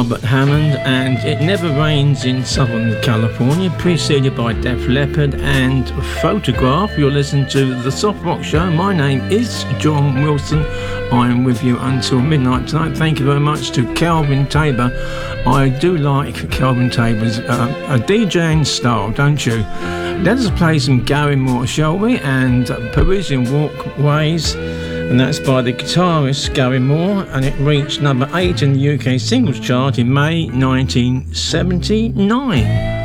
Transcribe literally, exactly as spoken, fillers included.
Robert Hammond and It Never Rains in Southern California, preceded by Def Leppard and Photograph. You're listening to The Soft Rock Show. My name is John Wilson. I am with you until midnight tonight. Thank you very much to Kelvin Tabor. I do like Kelvin Tabor's uh, a DJing style, don't you? Let us play some Gary Moore, shall we? And uh, Parisian Walkways. And that's by the guitarist Gary Moore, and it reached number eight in the U K singles chart in May nineteen seventy-nine.